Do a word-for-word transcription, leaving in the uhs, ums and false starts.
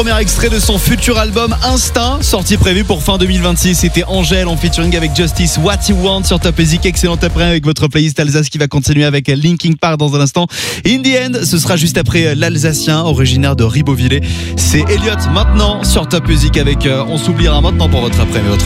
premier extrait de son futur album Instinct, sortie prévue pour fin deux mille vingt-six. C'était Angèle en featuring avec Justice, What You Want sur Top Music. Excellent après avec votre playlist Alsace qui va continuer avec Linkin Park dans un instant. In the End, ce sera juste après l'Alsacien originaire de Ribeauvillé. C'est Elliott maintenant sur Top Music avec euh, On s'oubliera maintenant pour votre après-midi.